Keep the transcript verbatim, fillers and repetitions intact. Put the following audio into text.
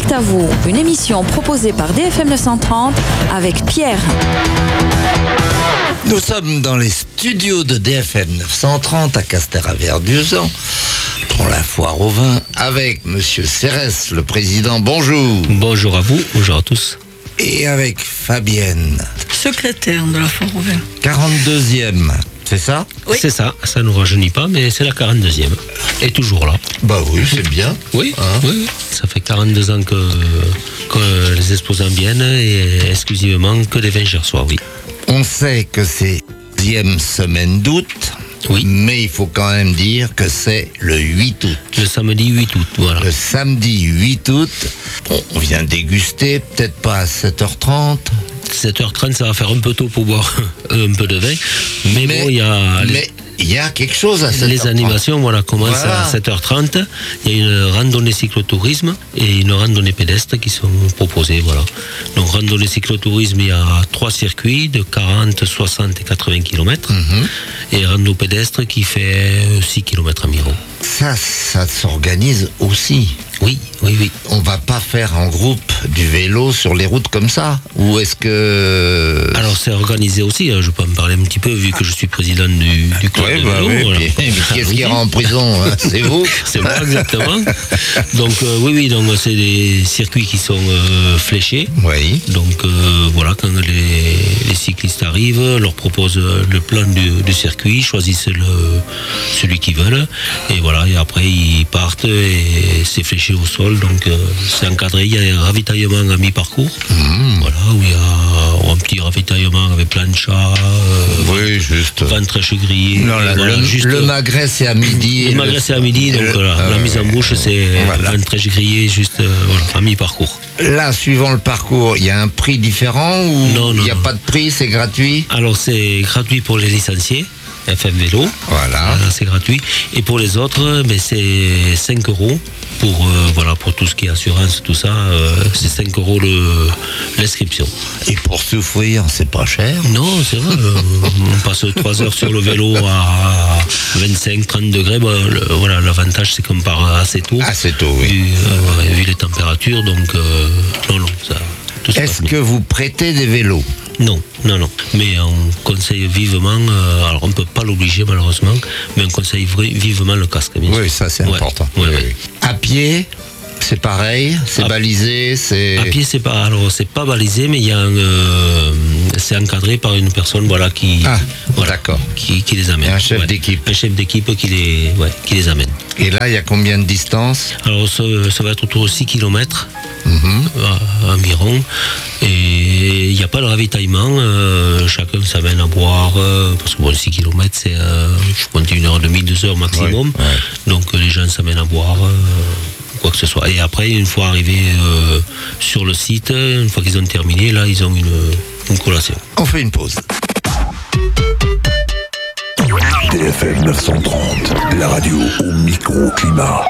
Direct à vous, une émission proposée par D F M neuf cent trente avec Pierre. Nous sommes dans les studios de D F M neuf cent trente à Castéraverduzan pour la foire au vin avec Monsieur Cérès, le président. Bonjour. Bonjour à vous, bonjour à tous. Et avec Fabienne, secrétaire de la foire au vin. quarante-deuxième, c'est ça? Oui. C'est ça, ça ne nous rajeunit pas, mais c'est la quarante-deuxième. Et toujours là. Bah oui, c'est bien. Oui, Hein? oui, ça fait quarante-deux ans que, que les exposants viennent et exclusivement que des vins gersois, oui. On sait que c'est la deuxième semaine d'août, Oui. mais il faut quand même dire que c'est le huit août. Le samedi huit août, voilà. Le samedi huit août, on- on vient déguster, peut-être pas à sept heures trente. sept heures trente, ça va faire un peu tôt pour boire un peu de vin. Mais, Mais bon, il y a les, mais il y a quelque chose à sept heures trente. les animations, voilà, commencent Voilà. à sept heures trente. Il y a une randonnée cyclotourisme et une randonnée pédestre qui sont proposées, voilà. Donc, randonnée cyclotourisme, il y a trois circuits de quarante, soixante et quatre-vingts kilomètres. Mhm. Et rando pédestre qui fait six kilomètres environ. Ça, ça s'organise aussi. Oui, oui, oui. On va pas faire en groupe du vélo sur les routes comme ça. Ou est-ce que... Alors c'est organisé aussi, hein, je peux en parler un petit peu vu que je suis président du, du club Ouais, de bah vélo. oui, voilà. puis- mais qu'est-ce qui Oui. ira en prison hein? C'est vous? C'est moi exactement. Donc euh, oui, oui, donc c'est des circuits qui sont euh, fléchés. Oui. Donc euh, voilà, quand les, les cyclistes arrivent, leur proposent le plan du, du circuit, choisissent le, celui qu'ils veulent, et voilà, et après ils partent et c'est fléché au sol, donc euh, c'est encadré. Il y a un ravitaillement à mi-parcours, voilà, où il y a un petit ravitaillement avec plancha, euh, Oui, juste. ventre grillé. Non, la- voilà, le, juste, le magret, c'est à midi. le magret c'est à midi, donc le- voilà, la euh, mise en bouche c'est voilà. ventre grillé, juste euh, voilà, à mi-parcours. Là, suivant le parcours, il y a un prix différent ou Non, non, il n'y a non. pas de prix, c'est gratuit? Alors c'est gratuit pour les licenciés, F M Vélo. Voilà. Voilà, c'est gratuit. Et pour les autres, ben, c'est cinq euros pour, euh, voilà, pour tout ce qui est assurance, tout ça. euh, c'est cinq euros le, l'inscription. Et pour souffrir, c'est pas cher? Non, c'est vrai. euh, on passe trois heures sur le vélo à vingt-cinq trente degrés. Bon, le- voilà, l'avantage, c'est qu'on part assez tôt. Assez tôt, oui. Vu, euh, ouais, vu les températures, donc euh, non, non, ça. Tout se passe Est-ce bien. que vous prêtez des vélos? Non, non, non. Mais on conseille vivement, euh, alors on ne peut pas l'obliger malheureusement, mais on conseille vri- vivement le casque, bien sûr. Oui, ça c'est Ouais, important. ouais, Oui, ouais. oui. À pied, c'est pareil, c'est À- balisé, c'est... À pied, c'est pas, alors c'est pas balisé, mais il y a un, euh, c'est encadré par une personne, voilà, qui, Ah, voilà, d'accord. qui, qui les amène. Un chef Ouais. d'équipe. Un chef d'équipe qui les, ouais, qui les amène. Et là, il y a combien de distance? Alors ça, ça va être autour de six kilomètres Mhm. environ, et il n'y a pas de ravitaillement, euh, chacun s'amène à boire, euh, parce que bon, six kilomètres, c'est, euh, je compte une heure et demie, deux heures maximum, Ouais, ouais. donc euh, les gens s'amènent à boire, euh, quoi que ce soit. Et après, une fois arrivés euh, sur le site, une fois qu'ils ont terminé, là, ils ont une, une collation. On fait une pause. D F M neuf cent trente, la radio au micro-climat.